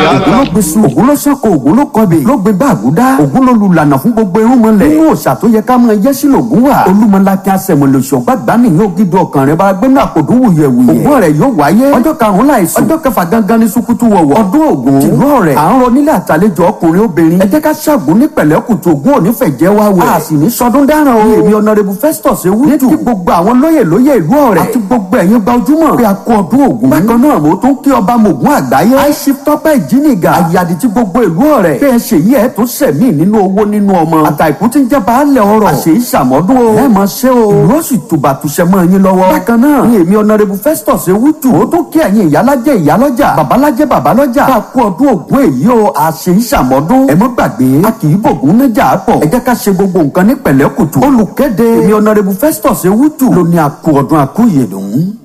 ògún ló gbé su ògún ló sọ́kò ògún ló kọbè ló gbé bá àgúdá ògún ló lu lànà fún gbogbo irun mọ́lẹ̀ nínú òòṣà tó yẹ ká máa yẹ́ sí lògún wà olúmọlákin asẹ̀mọ̀lẹ̀ṣọ̀ gbàgbá nìyẹn ògidì ọkàn rẹ̀ bá gbẹ́nu àpòdún wùyẹ̀wùyẹ̀ ògún rẹ̀ yóò wáyé ọjọ́ karùn-ún láìsùn ọjọ́ kẹfà gangan ní sukutu wọ̀wọ̀ ọdún ògún tìlú ọ̀rẹ́ à ń rọ nílé àtàlejò ọkùnrin obìnrin ẹ jẹ́ ká ṣàgùn ní pẹ̀lẹ́kùtù ògún òní fẹ̀jẹ̀ wá wẹ̀ a sì ní sọdún dáràn o èmi ọ̀nàrẹ́bù Festus Ewutu ní kí gbogbo àwọn lóyè ìlú ọ̀rẹ́ àti gbogbo ẹ̀yin gba ojúmọ́ pé a kú ọdún ògún bákan náà mo tún kí ọba mògún àgbáyé aishif tọ́pẹ́ ìjíniga àyàdì tí gbogbo ìlú ọ̀rẹ́ pé ẹ ṣèyí ẹ tó sẹ̀mí nínú owó nínú ọmọ àtàìkú tí ń jẹ́ baálẹ̀ ọ̀rọ̀ àṣèyí ṣàmọ́dún o ẹ mọ̀ ṣe o ìlú òsì tùbàtùṣẹ́ mọ́ yín lọ́wọ́ bákan náà ní èmi ọ̀nàrẹ́bù Festus Ewutu ó tún kí ẹ̀yin ìyálájẹ́ ìyálọ́jà babalájẹ́ ká kú ọdún ògún èyí o àṣèyí ṣàmọ́dún ẹ mọ́ gbàgbé a kì í bògún níjà pọ̀ ẹ jẹ́ ká ṣe gbogbo nǹkan ní pẹ̀lẹ́kùtù olùkéde èmi ọ̀nàrẹ́bù Festus Ewutu ló ní àkú ọdún àkúyèdùn.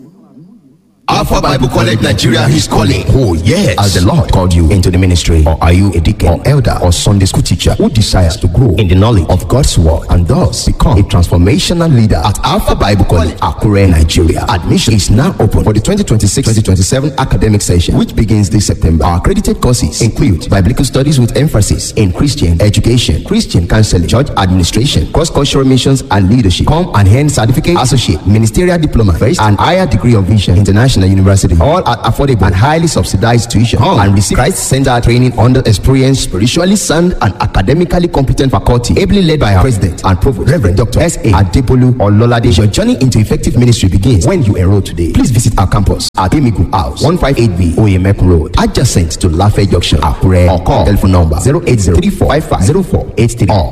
Alpha Bible College Nigeria is calling. Oh yes. Has the Lord called you into the ministry? Or are you a deacon or elder or Sunday school teacher who desires to grow in the knowledge of God's word and thus become a transformational leader at Alpha Bible College, Akure, Nigeria? Admission is now open for the 2026-2027 academic session, which begins this September. Our accredited courses include biblical studies with emphasis in Christian education, Christian counseling, church administration, cross-cultural missions and leadership. Come and earn certificate, associate, ministerial diploma, first and higher degree of vision, international university, all at affordable and highly subsidized tuition. Come and receive Christ-centered training under experienced, spiritually sound and academically competent faculty, ably led by our president and provost, Reverend Dr. S.A. Adebolu Ololade. Your journey into effective ministry begins when you enroll today. Please visit our campus at Emigu House, 158B, Oyemek Road, adjacent to Lafayette Junction, Akure, or call telephone number 080-3455-0483 or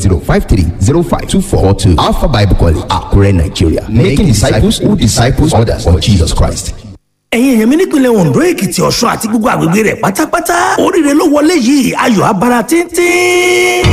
080-5305-2442. Alpha Bible College, Akure, Nigeria. Making disciples who disciples others for Jesus Christ. ẹ̀yin èèyàn mi nípìnlẹ̀ Ondo, Èkìtì, Ọ̀ṣun àti gbogbo àgbègbè rẹ̀ pátápátá oríire ló wọlé yìí ayọ̀ abara tíntín.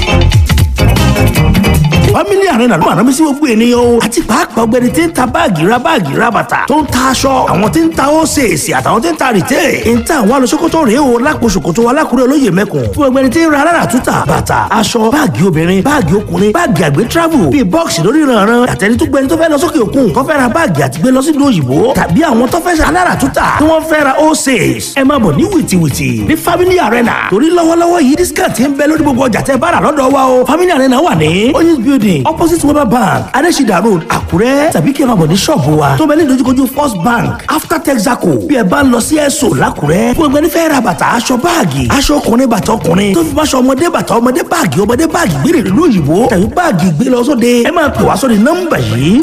Family Arena ló máa rán mi sí gbogbo ènìyàn o àti pàápàá ọgbẹ́ni tí ń ta báàgì ra bàtà tó ń ta aṣọ àwọn tí ń ta óṣèṣì àtàwọn tí ń ta rìtẹ́ ń ta àwọn alóṣòkòtò rèé o lápò ṣòkòtò alákùrẹ́ olóyè mẹ́kùn fún ọgbẹ́ni tí ń ra alára túta bàtà aṣọ báàgì obìnrin báàgì ọkùnrin báàgì àgbẹ̀ travel bíi bọ́ọ̀sì lórí ìrànràn àtẹni tó gbẹni tó fẹ́ lọ sókè òkun tó fẹ́ ra báàgì àti gbé lọ sí ìlú òyìnbó tàbí àwọn tó fẹ́ alára túta tí wọ́n fẹ́ ra óṣèṣì ẹ máa bọ̀ ní wìtìwìtì ní Family Arena torí lọ́wọ́lọ́wọ́ yìí discount ń bẹ lórí gbogbo ọjà tẹ́ bá rà lọ́dọ̀ wa o. Family Arena wà ní oyinz building opposite Weber Bank Adesida Road Àkúrẹ́ tàbí kí ẹ máa bọ̀ ní ṣọ́ọ̀bù wa tó bẹ ní ìdojúkojú First Bank after Texaco bí ẹ bá ń lọ sí ẹ̀sọ́ l'Àkúrẹ́ fún ẹgbẹ́ nífẹ̀ẹ́ ra bàtà aṣọ báàgì aṣọ ọkùnrin bàtà ọkùnrin tó fi báṣọ ọmọdé bàtà ọmọdé báàgì gbére ìlú òyìnbó tàbí báàgì gbé lọ sóde ẹ máa pè wá sórí nọ́mbà yìí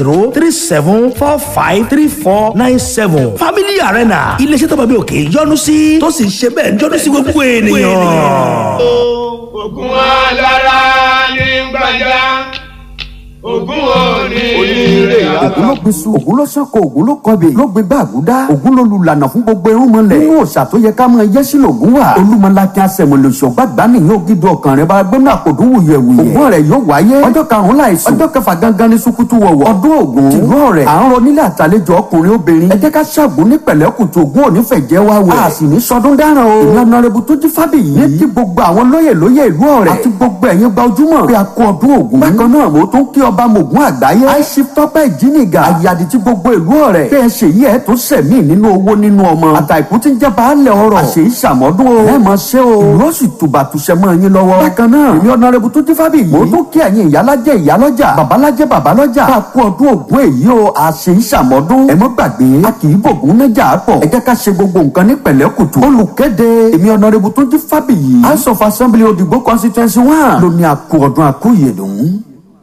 08037453497 Family Arena iléeṣẹ́ tó bá bí òkè yọ́nú sí tó sì ń ṣe bẹ́ẹ̀ yọ́nú sí gbogbo ènìyàn. Ògún alára ní gbàjá ògún oníire ògún ló gbé su ògún ló sọ́kò ògún ló kọbè ló gbé bá àgúdá ògún ló lu lànà fún gbogbo irun mọ́lẹ̀ nínú òòṣà tó yẹ ká máa yẹ́ sí lògún wà olúmọlákin asẹ̀mọ̀lẹ̀ṣọ̀ gbàgbá nìyẹn ògidì ọkàn rẹ̀ bá gbẹ́nu àpòdún wùyẹ̀wùyẹ̀ ògún rẹ̀ yóò wáyé ọjọ́ karùn-ún láìsùn ọjọ́ kẹfà gangan ní sukutu wọ̀wọ̀ ọdún ògún tìlú ọ̀rẹ́ à ń rọ nílé àtàlejò ọkùnrin obìnrin ẹ jẹ́ ká ṣàgùn ní pẹ̀lẹ́kùtù ògún òní fẹ̀jẹ̀ wá wẹ̀ a sì ní sọdún dáràn o ìlú ọ̀nàrẹ́bù tó jí Fábíyì ní kí gbogbo àwọn lóyè ìlú ọ̀rẹ́ àti gbogbo ẹ̀yin gba ojúmọ́ pé a kú ọdún ògún bákan náà mo tún kí ọba mògún àgbáyé aishif tọ́pẹ́ ìjíniga àyàdì tí gbogbo ìlú ọ̀rẹ́ pé ẹ ṣèyí ẹ tó sẹ̀mí nínú owó nínú ọmọ àtàìkú tí ń jẹ́ baálẹ̀ ọ̀rọ̀ àṣèyí ṣàmọ́dún o ẹ mọ̀ ṣe o ìlú òsì tùbàtùṣẹ́ mọ́ yín lọ́wọ́ bákan náà èmi ọ̀nàrẹ́bù tó jí Fábíyì mo tún kí ẹ̀yin ìyálájẹ́ ìyálọ́jà babalájẹ́ ká kú ọdún ògún èyí o àṣèyí ṣàmọ́dún ẹ mọ́ gbàgbé a kì í bògún níjà pọ̀ ẹ jẹ́ ká ṣe gbogbo nǹkan ní pẹ̀lẹ́kùtù olùkéde èmi ọ̀nàrẹ́bù tó jí Fábíyì House of Assembly Òdìgbò constituency 1 ló ní a kú ọdún àkúyèdùn.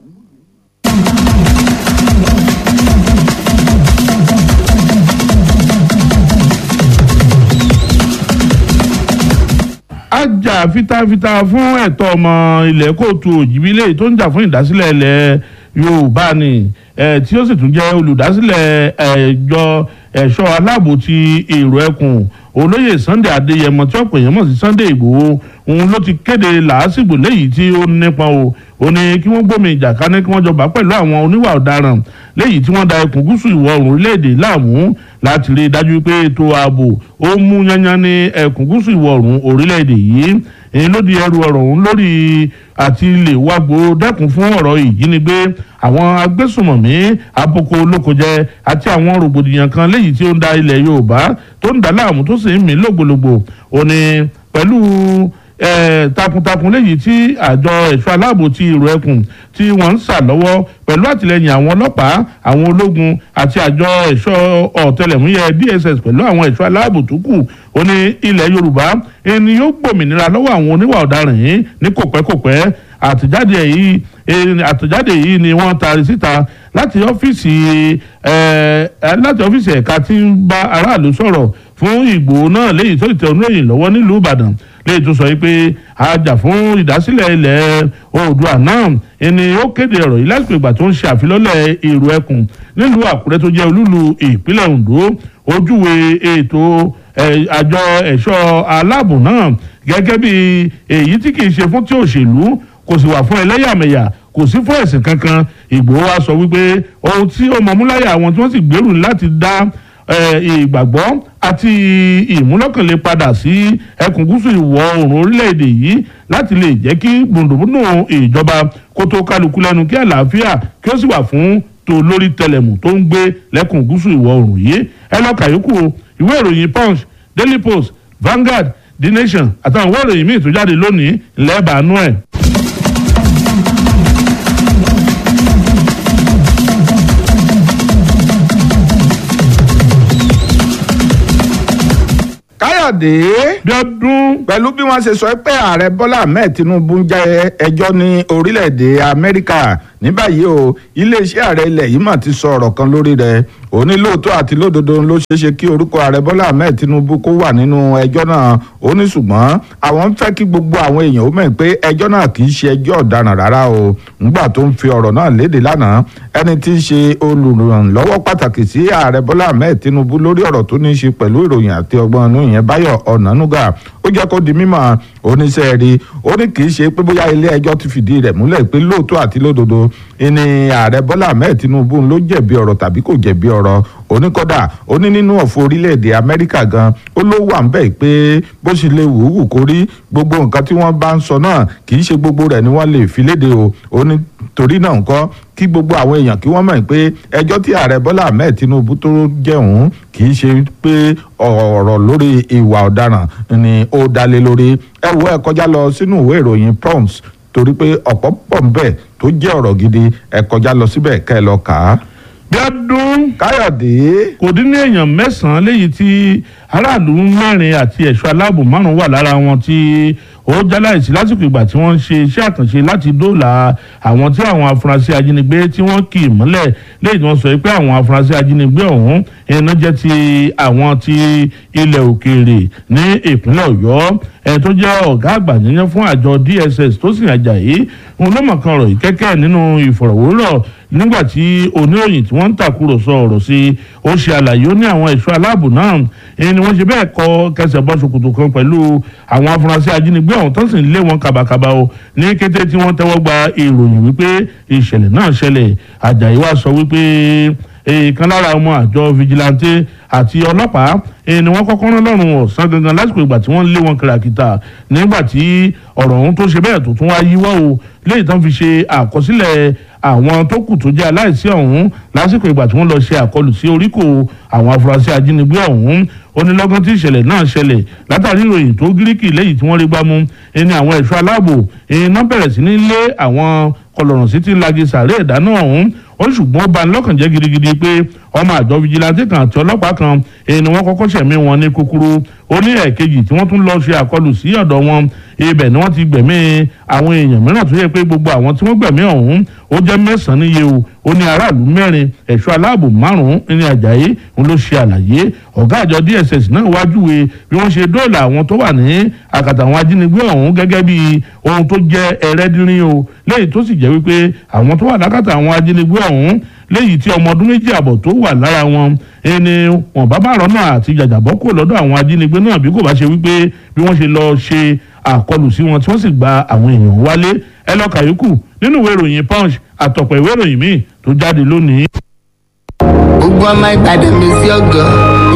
ajá fitafita fún ẹ̀tọ́ ọmọ ilẹ̀ kóòtù òjìbílẹ̀ tó ń jà fún ìdásílẹ̀ ilẹ̀ Yorùbá ni tí ó sì tún jẹ́ olùdásílẹ̀ ẹ̀ṣọ́ aláàbò ti èrò ẹkùn olóyè Sunday Adéyẹmọ tí ọ̀pọ̀ èèyàn mọ̀ sí Sunday Ìgbòho òun ló ti kéde làásìgbò léyìí tí ó nípa o ó ní kí wọ́n gbómi ìjà kaná kí wọ́n jọba pẹ̀lú àwọn oníwà ọ̀daràn léyìí tí wọ́n da ẹkùn gúúsù ìwọ̀ oòrùn orílẹ̀-èdè láàmú láti rí i dájú pé ètò ààbò ó mú yányán ní ẹkùn gúúsù ìwọ̀ oòrùn orílẹ̀-èdè yìí èyí ló di ẹrù ọ̀rọ̀ ọ̀hún lórí àti lè wágbó dẹ́kun fún ọ̀rọ̀ ìjínigbé àwọn agbésùmọ̀mí aboko olókojẹ àti àwọn rògbòdìyàn kan léyìí tí ó ń da ilẹ̀ Yorùbá tó ń dà láàmú tó sì sì ń mí lògbòlògbò ó ní pẹ̀lú takuntakun léyìí tí àjọ ẹ̀ṣọ́ aláàbò ti ìrò ẹkùn tí wọ́n ń sà lọ́wọ́ pẹ̀lú àtìlẹyìn àwọn ọlọ́pàá àwọn ológun àti àjọ ẹ̀ṣọ́ ọ̀tẹlẹ̀múyẹ́ DSS pẹ̀lú àwọn ẹ̀ṣọ́ aláàbò tó kù ó ní ilẹ̀ Yorùbá ẹni yóò gbòmìnira lọ́wọ́ àwọn oníwà ọ̀daràn yìí ní kòpẹ́kòpẹ́ àtẹ̀jáde yìí ni wọ́n taari síta láti ọ́fíìsì ẹ̀ka tí ń bá aráàlú sọ̀rọ̀ fún Ìgbòho náà léyìí tó ìtẹ̀ oníròyìn lọ́wọ́ nílùú Ìbàdàn léyìí tó sọ pé àjà fún ìdásílẹ̀ ilẹ̀ Oòduà náà ẹni ó kéde ọ̀rọ̀ yìí lásìkò ìgbà tó ń ṣe àfilọ́lẹ̀ èrò ẹkùn nílùú Àkúrẹ́ tó jẹ́ olúlu ìpínlẹ̀ Oǹdó ojúwe ètò àjọ ẹ̀ṣọ́ aláàbò náà gẹ́gẹ́ bí èyí tí kìí ṣe fún tí òṣèlú kò sì wà fún ẹlẹ́yàmẹ̀yà kò sí fún ẹ̀sìn kankan. Ìgbòho wa sọ wípé ohun tí ó mọ̀múláyà àwọn tí wọ́n sì gbèrú láti dá ìgbàgbọ́ àti ìmúlọ́kànlé padà sí ẹkùn gúúsù ìwọ̀ oòrùn orílẹ̀-èdè yìí láti lè jẹ́ kí gbòǹdògbòǹdò ìjọba kó tó kálukú lẹ́nu kí àlàáfíà kí ó sì wà fún tó lórí tẹlẹ̀mù tó ń gbé lẹ́kùn gúúsù ìwọ̀ oòrùn yìí. ẹ lọ kàyókù ìwé ìròyìn Punch, Daily Post, Vanguard, The Nation àtàwọn ìwé ìròyìn míì tó jáde lónìí lẹ́ẹ̀bàánú ẹ̀. Káyọ̀dé pẹ̀lú bí wọ́n ṣe sọ pé ààrẹ Bọ́lá Ahmed Tinubu ń jẹ ẹjọ́ ní orílẹ̀-èdè Amẹ́ríkà ní báyìí o iléeṣẹ́ ààrẹ ilẹ̀ yìí mà ti sọ ọ̀rọ̀ kan lórí rẹ̀ ó ní lóòótọ́ àti lódodo ló ṣeéṣe kí orúkọ ààrẹ Bọ́lá Ahmed Tinubu kó wà nínú ẹjọ́ náà ó ní ṣùgbọ́n àwọn ń fẹ́ kí gbogbo àwọn èèyàn ó mọ̀ pé ẹjọ́ náà kì í ṣe ẹjọ́ ọ̀daràn rárá o nígbà tó ń fi ọ̀rọ̀ náà léde lánàá ẹni tí í ṣe olùrànlọ́wọ́ pàtàkì sí ààrẹ Bọ́lá Ahmed Tinubu lórí ọ̀rọ̀ tó ní í ṣe pẹ̀lú ìròyìn àti ọgbọ́n inú ìyẹn Báyọ̀ Ọ̀nànúgà ó jẹ́ kó di mímọ̀ oníṣẹ́ rí ó ní kì í ṣe pé bóyá ilé ẹjọ́ ti fìdí rẹ̀ múlẹ̀ pé lóòótọ́ àti lódodo ìní ààrẹ Bọ́lá Ahmed Tinubu ló jẹ̀bi ọ̀rọ̀ tàbí kò jẹ̀bi ọ̀rọ̀ oníkọ́dà ó ní nínú ọ̀fọ̀ orílẹ̀-èdè Amẹ́ríkà gan ó ló wà ń bẹ̀ pé bó ṣe lè wùwù kó rí gbogbo nǹkan tí wọ́n bá ń sọ náà kì í ṣe gbogbo rẹ̀ ni wọ́n lè fi léde o ó ní torí náà nǹkan kí gbogbo àwọn èèyàn kí wọ́n mọ̀ pé ẹjọ́ tí ààrẹ Bọ́lá Ahmed Tinubu tó jẹ̀hún kì í ṣe pé ọ̀rọ̀ lórí ìwà ọ̀daràn ni ó dálé lórí ẹ wo ẹ kọjá lọ sínú ìwé ìròyìn Punch torí pé ọ̀pọ̀ pọ̀ ń bẹ̀ tó jẹ́ ọ̀rọ̀ gidi ẹ kọjá lọ síbẹ̀ kẹ́ ẹ lọ kà á. Bíọ́dún Káyọ̀dé kò dín ní èèyàn mẹ́sàn-án léyìí tí aráàlú mẹ́rin àti ẹ̀ṣọ́ aláàbò márùn-ún wà lára wọn tí ó jáláìsí lásìkò ìgbà tí wọ́n ń ṣe iṣẹ́ àkànṣe láti dóòlà àwọn tí àwọn afurasí ajínigbé tí wọ́n kì í mọ́lẹ̀ léyìí tí wọ́n sọ pé àwọn afurasí ajínigbé ọ̀hún iná jẹ́ ti àwọn ti ilẹ̀ òkèèrè ní ìpínlẹ̀ Ọ̀yọ́ ẹni tó jẹ́ ọ̀gá àgbà yẹn fún àjọ DSS Tósìn Àjàyí òun ló mọ̀ kan rọ̀ yìí kẹ́kẹ́ nínú ìfọ̀rọ̀wérọ̀ nígbà tí oníròyìn tí wọ́n ń tàkúrọ̀sọ ọ̀rọ̀ sí ó ṣe àlàyé ó ní àwọn ẹ̀ṣọ́ aláàbò náà ni wọ́n ṣe bẹ́ẹ̀ kọ kẹsẹ̀ bọ́ ṣòkòtò kan pẹ̀lú àwọn afurasí ajínigbé ọ̀hún tó sì ń lé wọn kàbàkàbà o ní kété tí wọ́n tẹ́wọ́ gba ìròyìn wípé ìṣẹ̀lẹ̀ náà ṣẹlẹ̀. Àjàyí wá sọ wípé kan lára ọmọ àjọ fìjìláńtẹ́ àti ọlọ́pàá ni wọ́n kọ́kọ́ rán lọ́rùn ọ̀sán gangan lásìkò ìgbà tí wọ́n lé wọn kìràkìtà nígbà tí ọ̀rọ̀ ọ̀hún tó ṣe bẹ́ẹ̀ tó tún wá yíwọ́ o léyìí tán fi ṣe àkọsílẹ̀ àwọn tó kù tó jẹ́ aláìsí ọ̀hún lásìkò ìgbà tí wọ́n lọ ṣe àkọlù sí oríkò àwọn afurasí ajínigbé ọ̀hún ó ní lọ́gán tí ìṣẹ̀lẹ̀ náà ṣẹlẹ̀ látàrí ìròyìn tó gíríkì lẹ́yìn tí wọ́n rí gbámú ẹni àwọn ẹ̀ṣọ́ aláàbò iná bẹ̀rẹ̀ sí ní lé àwọn kọlọ̀rọ̀ sí ti lagi sàárè ìdáná ọ̀hún ó ṣùgbọ́n ó bani lọ́kàn jẹ́ gidigidi pé ọmọ àjọ fìjìláńtì kan àti ọlọ́pàá kan ni wọ́n kọ́kọ́ ṣẹ̀mí wọn ní kúkúrú ó ní ẹ̀kejì tí wọ́n tún lọ ṣe àkọlù sí ọ̀dọ̀ wọn ibẹ̀ ni wọ́n ti gbẹ̀mí àwọn èèyàn mìíràn tó yẹ pé gbogbo àwọn tí wọ́n gbẹ̀mí ọ̀hún ó jẹ́ mẹ́sàn-án níye o ó ní aráàlú mẹ́rin ẹ̀ṣọ́ aláàbò márùn-ún ní Àjàyí òun ló ṣe àlàyé ọ̀gá àjọ DSS náà wájúwe bí wọ́n ṣe dóòlà àwọn tó wà ní àkàtà àwọn ajínigbé ọ̀hún gẹ́gẹ́ bí ohun tó jẹ́ ẹrẹ́dínrín o léyìí tó sì jẹ́ wípé àwọn tó wà lákàtà àwọn ajínigbé ọ̀hún léyìí tí ọmọ ọdún méjì àbọ̀ tó wà lára wọn ẹni wọn bá bá rọ́nà àti jàjàbọ́ kò lọ́dọ̀ àwọn ajínigbé náà bí kò bá ṣe wípé bí wọ́n ṣe lọ ṣe àkọlù sí wọn tí wọ́n sì gba àwọn èèyàn wálé ẹ lọ kàyókù nínú ìwé ìròyìn Punch àtọ̀pọ̀ ìwé ìròyìn míì tó jáde lónìí. gbogbo ọmọ Ìbàdàn mi sí ọgọ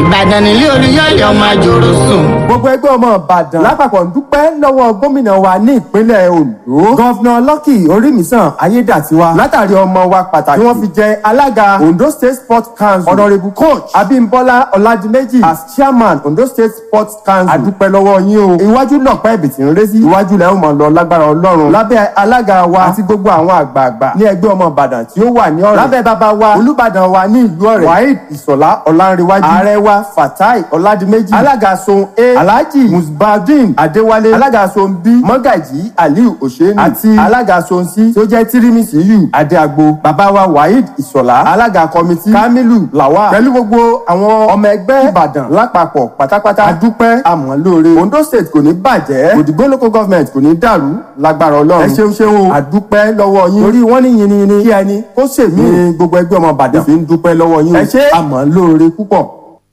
Ìbàdàn nílé Olúyọ̀lé ọmọ àjòrò sùn. Gbogbo ẹgbẹ́ ọmọ Ìbàdàn lápapọ̀ ń dúpẹ́ lọ́wọ́ gómìnà wa ní ìpínlẹ̀ Ondo, Gọ́vnà Lucky Orímisàn Ayédàtiwa látàrí ọmọ wa pàtàkì tí wọ́n fi jẹ alága Ondo State Sports Council, Honourable Coach Abímbọ́lá Ọládìméjì as chairman Ondo State Sports Council. Àdúpẹ́ lọ́wọ́ yín o. Iwájú lọ̀pẹ́ ìbìtì ń ré sí. Iwájú lẹ́hìn mọ̀ lọ lágbára Ọlọ́run. Lábẹ́ alága wa àti gbogbo àwọn àgbààgbà ní ẹgbẹ́ ọmọ Ìbàdàn tí ó wà ní ọ̀rẹ́. Lábẹ́ bàbá wa Olúbàdàn wa ní ìlú Ọ̀rẹ́, Waheed Ìṣọ̀lá Ọlánrewájú. Ààrẹ wa Fatai Ọládìméjì. Alága Zone A Alhaji Musbadeen Adéwálé. Alága Zone B Mọ́gàjí Aliu Òṣèní. Àti alága Zone C tí ó jẹ́ Tírímìsíyù Adéagbo. Bàbá wa Waheed Ìṣọ̀lá. Alága kọmitì Kamilu Lawal. Pẹ̀lú gbogbo àwọn ọmọ ẹgbẹ́ Ìbàdàn lápapọ̀ pátápátá. Adúpẹ́ àmọ́ lóore. Ondo State kò ní bàjẹ́. Òdìgbò local government kò ní dàrú lágbára Ọlọ́run. Ẹ ṣeun o. Àdúpẹ́ lọ́wọ́ yín. Torí wọ́n ní yìnyín kí ẹni kó ṣèmí. Ní gbogbo ẹgbẹ́ ọmọ Ìbàdàn fi ń dúpẹ́ lọ́wọ́ yín. Ẹ ṣe àmọ́ lóore púpọ̀.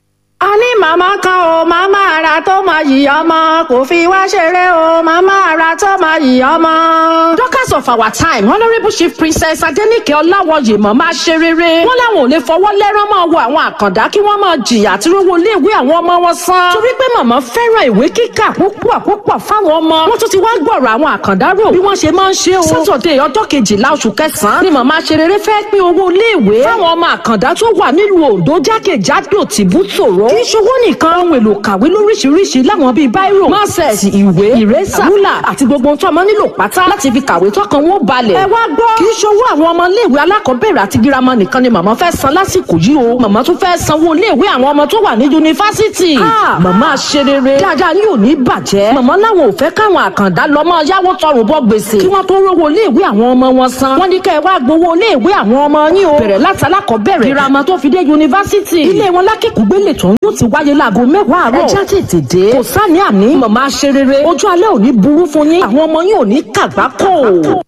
A ní màmá kan o, màmá ara tó máa yìí ọmọ, kò fi wá ṣeré o, màmá ara tó máa yìí ọmọ. Dorcas of our time, Honourable Chief Princess Adenike Ọláwọyè mọ̀ máa ṣe rere. Wọ́n láwọn ò lè fọwọ́ lẹ́rán máa wo àwọn àkàndá kí wọ́n máa jìyà àti rówó iléèwé àwọn ọmọ wọn san. Torí pé màmá fẹ́ràn ìwé kíkà púpọ̀ fáwọn ọmọ. Wọ́n tún ti wá gbọ̀rọ̀ àwọn àkàndá rò bí wọ́n ṣe máa ń ṣe o. Sátọ̀dé ọjọ́ 12 oṣù kẹsàn-án ni màmá ṣe rere fẹ́ pín owó iléèwé fáwọn ọmọ àkàndá tó wà nílùú Oǹdó jákèjádò tìbútòrò. Kì í ṣowó nìkan ohun èlò kàwé lóríṣiríṣi láwọn bíi báírò, máṣẹ̀sì, ìwé, ìrẹ́sà, rúlà àti gbogbo ohun tó ọmọ nílò pátá láti fi kàwé tọkàn wọn balẹ̀. Ẹ wá gbọ́, kì í ṣowó àwọn ọmọ iléèwé alákọ̀ọ́bẹ̀rẹ̀ àti girama nìkan ni màmá fẹ́ san lásìkò yìí o. Màmá tún fẹ́ sanwó iléèwé àwọn ọmọ tó wà ní yunifásítì. Màmá ṣe rere, dáadáa ní òní bàjẹ́. Màmá láwọn ò fẹ́ káwọn àkàndá lọ mọ́ yáwó tọrùn bọ́ gbèsè kí wọ́n tó rówó iléèwé àwọn ọmọ wọn san. Wọ́n ní kẹ́ ẹ wá gbowó iléèwé àwọn ọmọ yín o. Bẹ̀rẹ̀ láti alákọ̀ọ́bẹ̀rẹ̀, girama tó fi dé yunifásítì. Ilé wọn lákìkúgbélé tó ń yóò ti wáyé láago 10 àárọ̀. Ẹ já tètè dé. Kò sáni àní, màmá ṣe rere. Ojú alẹ́ ò ní burú fún yín. Àwọn ọmọ yín ò ní kàgbákò.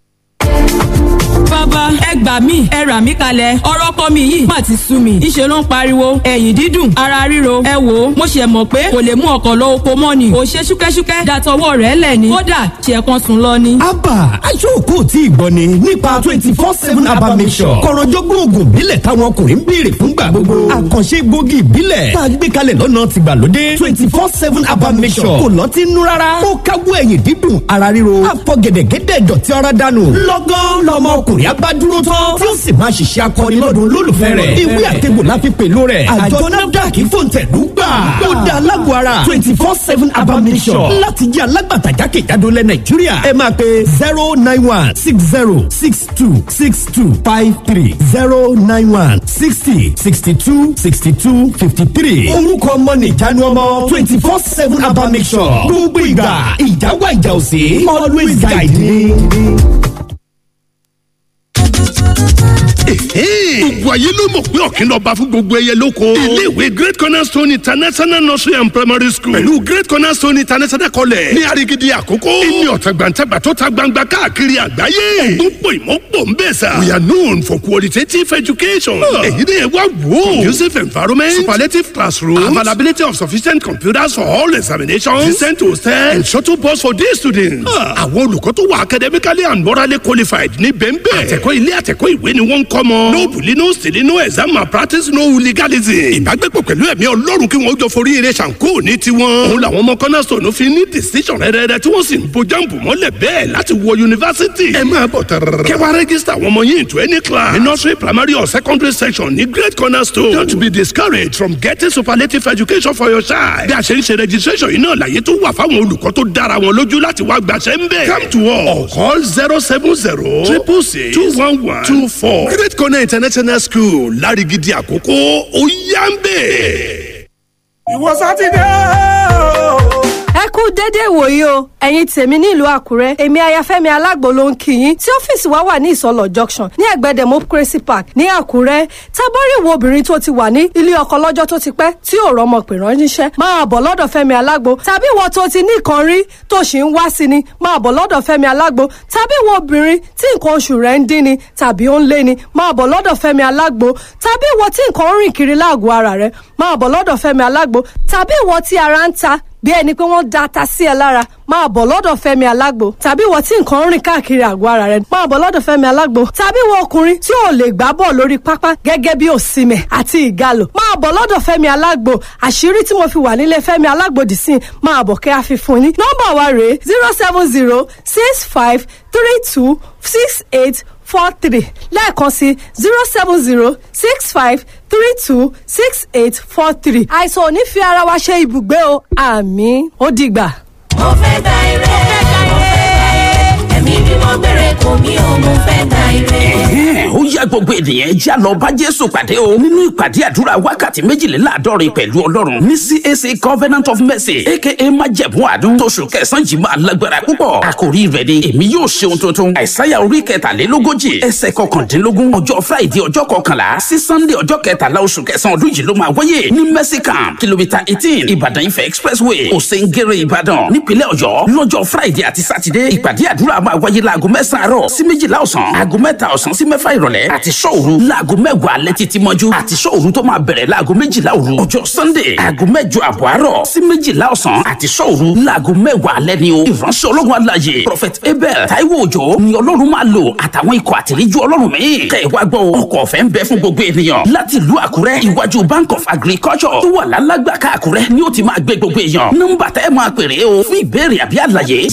Bàbá ẹ gbà mí, ẹ rà mí kalẹ̀. Ọ̀rọ̀ ọkọ mi yìí má ti sú mi. Ìṣe ló ń pariwo ẹ̀yìn dídùn, ara ríro. Ẹ wò ó, mo ṣe mọ̀ pé kò lè mú ọkọ̀ lọ oko mọ́ ni. Ò ṣe ṣúkẹ́ṣúkẹ́ dàtọwọ́ rẹ̀ lẹ̀ ni. Kódà ṣe kan sùn lọ ni. Abba aṣọ́kò tí ìgbọ́ ni nípa 24/7 Abba Mission. Kọ̀rọ̀jọ́gbọ́n oògùn ìbílẹ̀ táwọn ọkùnrin ń béèrè fúngbà gbogbo. Àkànṣe egbògi ìbílẹ̀ tá a gbé kalẹ̀ lọ́nà tìgbàlódé. 24/7 Abba Mission kò lọ́tí nú rárá. Ó káwọ́ ẹ̀yìn dídùn, ara ríro. Àfọ̀gẹ̀dẹ̀gẹ̀dẹ̀ dọ̀tí ara dànù. Lọ́gán lọmọ ọkùnrin abádúró tán tí ó sì máa ṣiṣẹ́ akọni lọ́dún olólùfẹ́ rẹ̀. Ìwé àtẹ̀gbò la fi pèlò rẹ̀. Àjọ NAFDAC fòǹtẹ̀lú gbà. Ó dá alágbó ara 24/7 Abba Mission láti jẹ́ alágbàtà jákèjádò lẹ̀ Nàìjíríà. Ẹ máa pe 09160626253 09160626253. Orúkọ ọmọ nìjánu ọmọ 24/7 Abba Mission. Gbogbo ìgbà ìjáwá ìjà òsè always guide me. Gbogbo ayé ló mọ̀ pé ọ̀kìn lọ́ba fún gbogbo ẹyẹ lóko. Ilé-ìwé Great Cornerstone International Nursery and Primary School pẹ̀lú Great Cornerstone International College ní Arigidi Àkókò. Ìní ọ̀tàgbàǹtàgbà tó ta gbangba káàkiri àgbáyé. Ọ̀gbọ́n ìmọ̀pọ̀ ń bẹ̀ sà. We are known for qualitative education. Èyí ni ẹ wá wò. Conducive environment, superlative classrooms, availability of sufficient computers for all examinations, decent hostel and shuttle bus for day students. Àwọn olùkọ́ tó wà academically and morally qualified ní bẹ́ńbẹ́. Àtẹ̀kọ́ ilé àtẹ̀kọ́ ìwé ni wọ́n ń kọ́ mọ́. No bullying, no stealing, no exam malpractice, no illegalism. Ìbágbépọ̀ pẹ̀lú ẹ̀mí Ọlọ́run kí wọ́n jọ forí eré ṣàǹkó ní tiwọn. Òun làwọn ọmọ Cornerstone fi ní decision rẹ̀rẹ̀rẹ̀ tí wọ́n sì ń bo jáǹbù mọ́lẹ̀ bẹ́ẹ̀ láti wọ yunifásítì. Ẹ máa bọ̀ tẹ̀rẹ̀rẹ̀. Kẹwàá rẹ́gísítà àwọn ọmọ yín into any class. Ní nursery, primary or secondary section ní Great Cornerstone. Don't be discouraged from getting superlative education for your child. Bí a ṣe ń ṣe registration yìí náà láyé tó wà fáwọn olùkọ́ tó dára wọn lójú láti wá gbàṣẹ́ ń bẹ̀. Come to us or call 070-666-21124. Great Corner International School Lárigidi Àkókò ó yá ń bẹ̀. Ìwọ Sátidé ẹ kú dédé ìwòyí o ẹ̀yin tèmi nílùú Àkúrẹ́ èmi Ayáfẹ́mi Alágbo ló ń kí yín tí ọ́fíìsì wa wà ní Ìsọlọ̀ junction ní ẹ̀gbẹ́ Democracy Park ní Àkúrẹ́ tábọ́rí ìwọ obìnrin tó ti wà ní ilé ọkọ lọ́jọ́ tó ti pẹ́ tí ò rọ́mọ pè ránṣẹ́ máa bọ̀ lọ́dọ̀ Fẹ́mi Alágbo tàbí ìwọ tó ti ní nǹkan rí tó sì ń wá sí ni máa bọ̀ lọ́dọ̀ Fẹ́mi Alágbo tàbí ìwọ obìnrin tí nǹkan oṣù rẹ̀ ń dín ni tàbí ó ń lé ni máa bọ̀ lọ́dọ̀ Fẹ́mi Alágbo tàbí ìwọ tí nǹkan ń rìn kiri láàgọ̀ ara rẹ̀ máa bọ̀ lọ́dọ̀ Fẹ́mi Alágbo tàbí ìwọ tí ara ń ta bí ẹni pé wọ́n da ata sí ẹ lára máa bọ̀ lọ́dọ̀ Fẹ́mi Alágbo. Tàbí ìwọ tí nǹkan ń rìn káàkiri àgọ́ ara rẹ máa bọ̀ lọ́dọ̀ Fẹ́mi Alágbo. Tàbí ìwọ ọkùnrin tí ò lè gbá bọ̀ lórí pápá gẹ́gẹ́ bí Òsìmẹ̀ àti Ìgalò máa bọ̀ lọ́dọ̀ Fẹ́mi Alágbo. Àṣírí tí mo fi wà nílé Fẹ́mi Alágbo dì sí máa bọ̀ kẹ́ àfi fún yín. Nọ́mbà wa rèé 07065326843 lẹ́ẹ̀kan sí 07065326843. àìsàn ò ní fi ara wa ṣe ibùgbé o. àmín ó dìgbà. mo fẹ́ gba ire ẹ̀mí bí mo gbére kò mí o mo fẹ́ gba ire. ó yá gbogbo ènìyàn já lọ bá Jésù pàdé o nínú ìpàdé àdúrà wákàtí méjìléláàádọ́rin pẹ̀lú Ọlọ́run ní CAC Covenant of Mercy aka májẹ̀mú àánú tóṣù kẹsàn-án yìí máa lágbára púpọ̀. àkòrí rẹ̀ ni èmi yóò ṣe ohun tuntun. Àìsáyà orí kẹtàlélógójì ẹsẹ̀ kọkàndínlógún ọjọ́ Friday ọjọ́ kọkànlá sí Sunday ọjọ́ kẹtàlá oṣù kẹsàn-án ọdún yìí ló máa wáyé ní Mercy Camp kìlómítà 18 Ìbàdàn Ifẹ̀ Expressway Òsèǹgẹ̀rẹ̀ Ìbàdàn nípínlẹ̀ Ọ̀yọ́ lọ́jọ́ Friday àti Saturday. ìpàdé àdúrà máa wáyé láago 9 àárọ̀ sí 12 ọ̀sán, aago 3 ọ̀sán sí 6 ìrọ̀lẹ́ àti ṣọ́òru láago 10 alẹ́ títí mọ́jú àti ṣọ́òru tó máa bẹ̀rẹ̀ láago 12 òru. ọjọ́ Sunday aago 8 àbọ̀ àárọ̀ sí 12 ọ̀sán àti ṣọ́òru láago 10 alẹ́ ni o. ìránṣẹ́ Ọlọ́run alààyè Prophet Abel Taiwo Òjó ni Ọlọ́run máa lò àtàwọn ikọ̀ àtìríjú Ọlọ́run míì. kẹ́ ẹ wá gbọ́ ọkọ̀ ọ̀fẹ́ ń bẹ fún gbogbo ènìyàn láti ìlú Àkúrẹ́ iwájú Bank of Agriculture tó wà lálágbàká Àkúrẹ́ ni ó ti máa gbé gbogbo èèyàn. nọ́mbà tẹ́ ẹ máa pèrè o fún ìbéèrè àbí àlàyé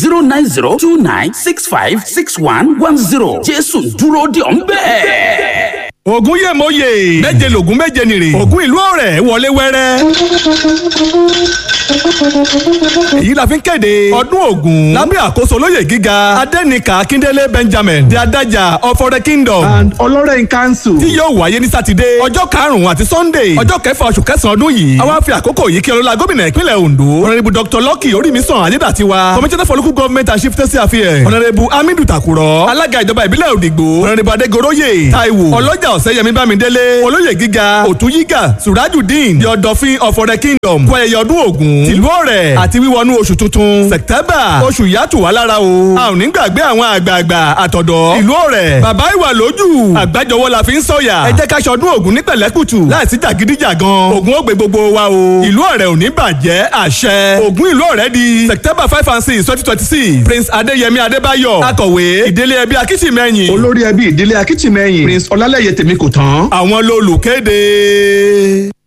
09029656110. Jésù dúró dè ọ́ ń bẹ́ẹ̀. Ògún yè mọ́yè méje lògún méje nìrè Ògún ìlú Ọ̀rẹ́ wọlé wẹ́rẹ́. èyí la fi ń kéde ọdún Ògún lábẹ́ àkóso olóyè gíga Adẹ́nìkà Akíndélé Benjamin di Adájà of Ọ̀rẹ́ Kingdom and Ọlọ́rẹ̀ in Council tí yóò wáyé ní Sátidé ọjọ́ 5 àti Sunday ọjọ́ 6 oṣù kẹsàn-án ọdún yìí. àwa fi àkókò yìí kí ọlọ́lá gómìnà ìpínlẹ̀ Ondo Honourable Dr. Lucky Orímisàn Ayédàtiwa Commissioner for Local Government and Chieftaincy Affairs Honourable Hamidu Takurọ̀ alága ìjọba ìbílẹ̀ Òdìgbò Honourable Adégoroyè Táíwò ọlọ́jà Ọ̀sẹ́yẹmí Bámidélé olóyè gíga Òtúyígà Surajudeen the Ọ̀dọ̀fin of Ọ̀rẹ́ Kingdom kú ayẹyẹ ọdún Ògún tìlú Ọ̀rẹ́ àti wíwọnú oṣù tuntun September oṣù yàtù wà lára o. a ò ní gbàgbé àwọn àgbààgbà àtọ̀dọ́ ìlú Ọ̀rẹ́ bàbá ìwà lójú àgbájọwọ́ la fi ń sọ̀yà. ẹ jẹ́ ká ṣọdún Ògún ní pẹ̀lẹ́kùtù láìsí jàgídíjàgan. Ògún ó gbé gbogbo wa o. ìlú Ọ̀rẹ́ ò ní bàjẹ́ àṣẹ. Ògún ìlú Ọ̀rẹ́ di September 5 and 6 2026. Prince Adéyẹmí Adébáyọ̀ akọ̀wé ìdílé ẹbí Akíṣìmẹ́yìn olórí ẹbí ìdílé Akíṣìmẹ́yìn Prince Ọlálẹ́yẹ Tèmíkòtán àwọn lolùkéde.